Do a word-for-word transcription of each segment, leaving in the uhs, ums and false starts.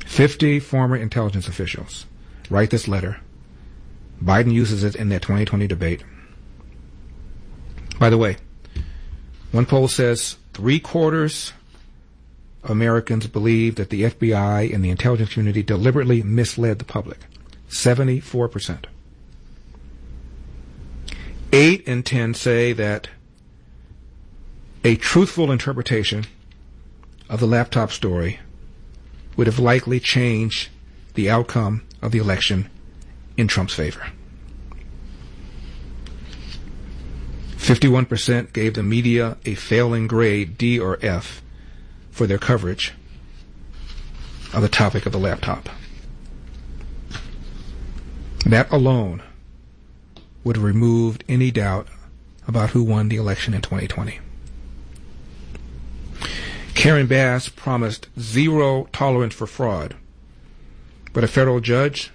fifty former intelligence officials write this letter. Biden uses it in their twenty twenty debate. By the way, one poll says three quarters of Americans believe that the F B I and the intelligence community deliberately misled the public. seventy-four percent. Eight in ten say that a truthful interpretation of the laptop story would have likely changed the outcome of the election in Trump's favor. fifty-one percent gave the media a failing grade, D or F, for their coverage of the topic of the laptop. That alone would have removed any doubt about who won the election in twenty twenty. Karen Bass promised zero tolerance for fraud, but a federal judge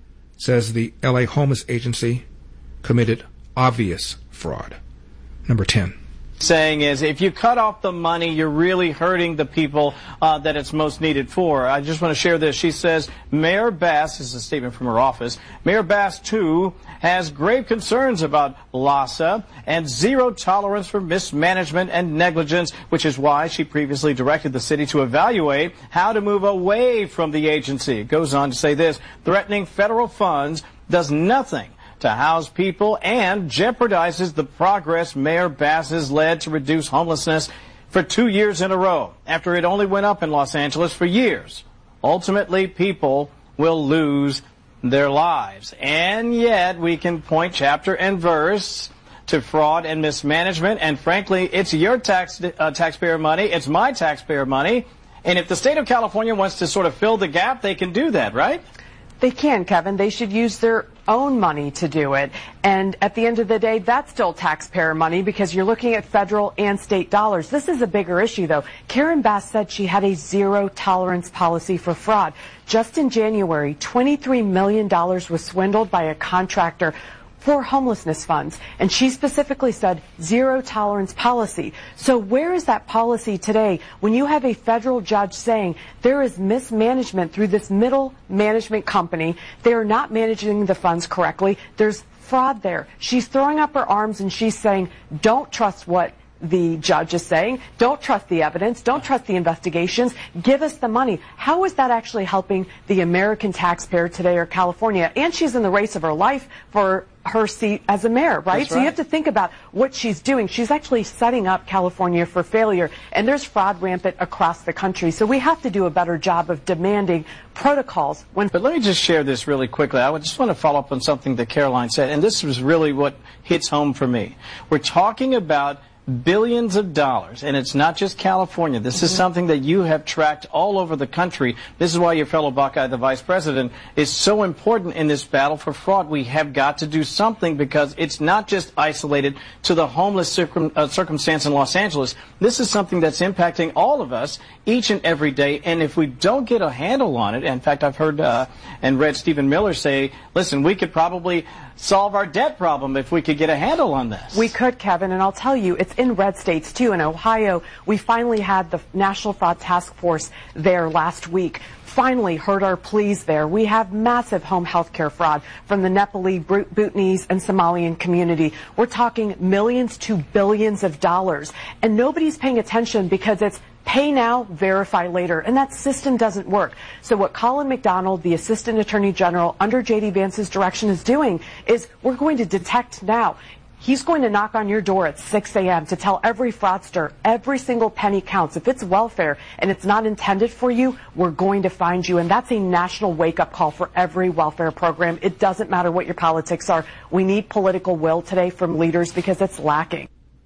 says the L A Homeless Agency committed obvious fraud. Number ten. Saying is, if you cut off the money, you're really hurting the people uh, that it's most needed for. I just want to share this. She says, Mayor Bass, this is a statement from her office, Mayor Bass, too, has grave concerns about LAHSA and zero tolerance for mismanagement and negligence, which is why she previously directed the city to evaluate how to move away from the agency. It goes on to say this, threatening federal funds does nothing to house people and jeopardizes the progress Mayor Bass has led to reduce homelessness for two years in a row, after it only went up in Los Angeles for years. Ultimately, people will lose their lives. And yet, we can point chapter and verse to fraud and mismanagement, and frankly, it's your tax uh, taxpayer money, it's my taxpayer money, and if the state of California wants to sort of fill the gap, they can do that, right? They can, Kevin. They should use their own money to do it. And at the end of the day, that's still taxpayer money because you're looking at federal and state dollars. This is a bigger issue, though. Karen Bass said she had a zero tolerance policy for fraud. Just in January, twenty-three million dollars was swindled by a contractor for homelessness funds. And she specifically said zero tolerance policy. So where is that policy today when you have a federal judge saying there is mismanagement through this middle management company? They are not managing the funds correctly. There's fraud there. She's throwing up her arms and she's saying, don't trust what the judge is saying. Don't trust the evidence. Don't trust the investigations. Give us the money. How is that actually helping the American taxpayer today or California? And she's in the race of her life for her seat as a mayor, right? That's so right. You have to think about what she's doing. She's actually setting up California for failure, and there's fraud rampant across the country. So we have to do a better job of demanding protocols. When But let me just share this really quickly. I would just want to follow up on something that Caroline said, and this was really what hits home for me. We're talking about billions of dollars, and it's not just California. This mm-hmm. is something that you have tracked all over the country. This is why your fellow Buckeye, the vice president, is so important in this battle for fraud. We have got to do something because it's not just isolated to the homeless circum, uh, circumstance in Los Angeles. This is something that's impacting all of us each and every day, and if we don't get a handle on it, in fact, I've heard uh, and read Stephen Miller say, listen, we could probably solve our debt problem if we could get a handle on this. We could, Kevin, and I'll tell you, it's in red states, too. In Ohio, we finally had the National Fraud Task Force there last week. Finally heard our pleas there. We have massive home health care fraud from the Nepali, Bhutanese, and Somalian community. We're talking millions to billions of dollars, and nobody's paying attention because it's pay now, verify later, and that system doesn't work. So what Colin McDonald, the Assistant Attorney General under J D Vance's direction, is doing is we're going to detect now. He's going to knock on your door at six a m to tell every fraudster every single penny counts. If it's welfare and it's not intended for you, we're going to find you. And that's a national wake-up call for every welfare program. It doesn't matter what your politics are. We need political will today from leaders because it's lacking.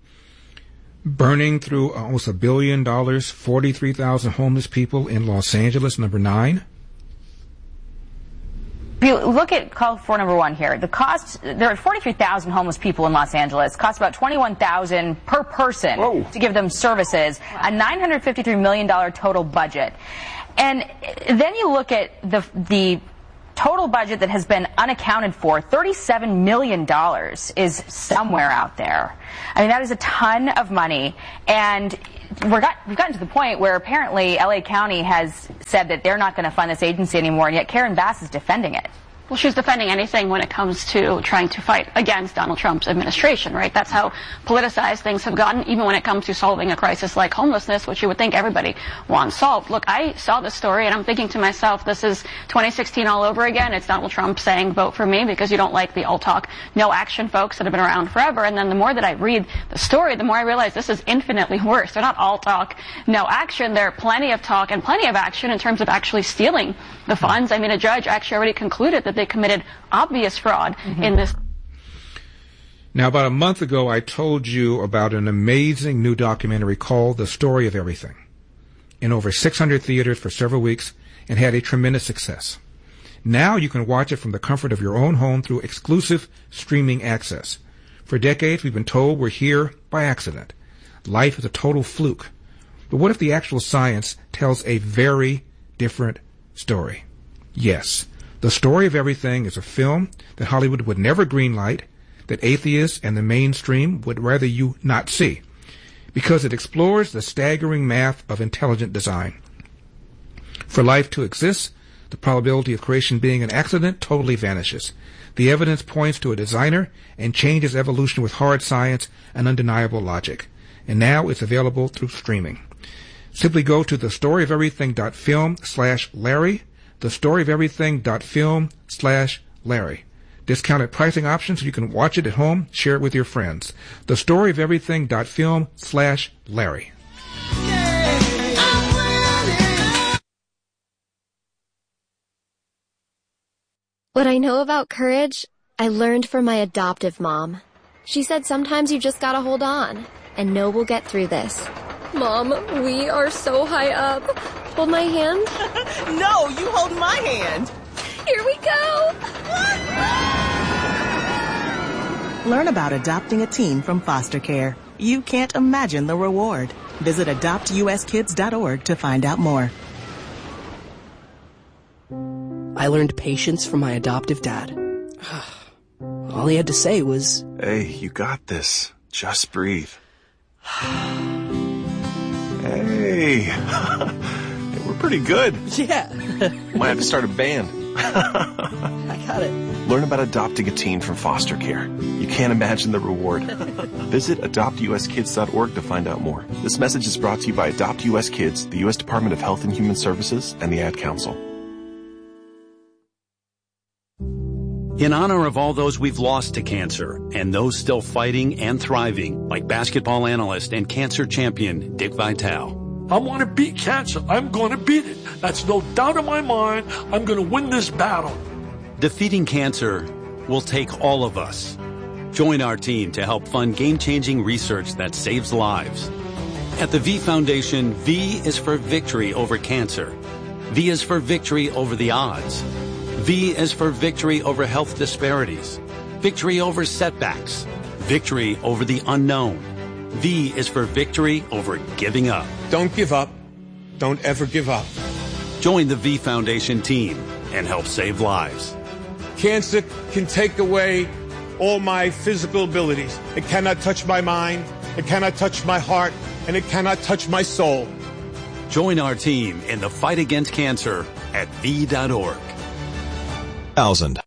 Burning through almost a billion dollars, forty-three thousand homeless people in Los Angeles, number nine. If you look at call for number one here, the cost, there are forty-three thousand homeless people in Los Angeles. It costs about twenty-one thousand dollars per person Whoa. to give them services, a nine hundred fifty-three million dollars total budget. And then you look at the the total budget that has been unaccounted for, thirty-seven million dollars is somewhere out there. I mean, that is a ton of money. And we're got, we've gotten to the point where apparently L A County has said that they're not going to fund this agency anymore, and yet Karen Bass is defending it. Well, she's defending anything when it comes to trying to fight against Donald Trump's administration, right? That's how politicized things have gotten, even when it comes to solving a crisis like homelessness, which you would think everybody wants solved. Look, I saw this story, and I'm thinking to myself, this is twenty sixteen all over again. It's Donald Trump saying, vote for me, because you don't like the all talk, no action folks that have been around forever. And then the more that I read the story, the more I realize this is infinitely worse. They're not all talk, no action. There are plenty of talk and plenty of action in terms of actually stealing the funds. I mean, a judge actually already concluded that they committed obvious fraud mm-hmm. in this. Now, about a month ago, I told you about an amazing new documentary called The Story of Everything, in over six hundred theaters for several weeks, and had a tremendous success. Now you can watch it from the comfort of your own home through exclusive streaming access. For decades, we've been told we're here by accident. Life is a total fluke. But what if the actual science tells a very different story? Yes. The Story of Everything is a film that Hollywood would never greenlight, that atheists and the mainstream would rather you not see, because it explores the staggering math of intelligent design. For life to exist, the probability of creation being an accident totally vanishes. The evidence points to a designer and changes evolution with hard science and undeniable logic. And now it's available through streaming. Simply go to thestoryoferything.film slash Larry, thestoryoferything.film slash Larry. Discounted pricing options so you can watch it at home, share it with your friends. Thestoryoferything.film slash Larry. What I know about courage, I learned from my adoptive mom. She said sometimes you just gotta hold on, and know we'll get through this. Mom, we are so high up. Hold my hand. No, you hold my hand. Here we go. Learn about adopting a teen from foster care. You can't imagine the reward. Visit adopt U S kids dot org to find out more. I learned patience from my adoptive dad. All he had to say was, "Hey, you got this. Just breathe." Hey, we're pretty good. Yeah. Might have to start a band. I got it. Learn about adopting a teen from foster care. You can't imagine the reward. Visit adopt U S kids dot org to find out more. This message is brought to you by Adopt U S Kids, the U S Department of Health and Human Services, and the Ad Council. In honor of all those we've lost to cancer and those still fighting and thriving, like basketball analyst and cancer champion Dick Vitale. I want to beat cancer. I'm going to beat it. That's no doubt in my mind. I'm going to win this battle. Defeating cancer will take all of us. Join our team to help fund game-changing research that saves lives. At the V Foundation, V is for victory over cancer. V is for victory over the odds. V is for victory over health disparities, victory over setbacks, victory over the unknown. V is for victory over giving up. Don't give up. Don't ever give up. Join the V Foundation team and help save lives. Cancer can take away all my physical abilities. It cannot touch my mind, it cannot touch my heart, and it cannot touch my soul. Join our team in the fight against cancer at V dot org. Thousand.